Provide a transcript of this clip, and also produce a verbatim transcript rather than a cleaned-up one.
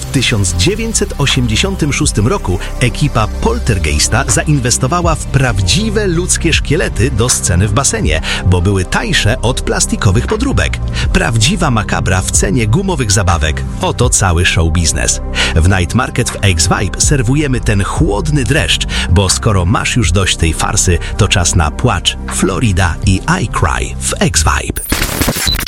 tysiąc dziewięćset osiemdziesiątym szóstym roku ekipa Poltergeista zainwestowała w prawdziwe ludzkie szkielety do sceny w basenie, bo były tańsze od plastikowych podróbek. Prawdziwa makabra w cenie gumowych zabawek. Oto cały show biznes. W Night Market w X-Vibe serwujemy ten chłodny dreszcz, bo skoro masz już dość tej farsy, to czas na płacz, Florida i I Cry w X-Vibe.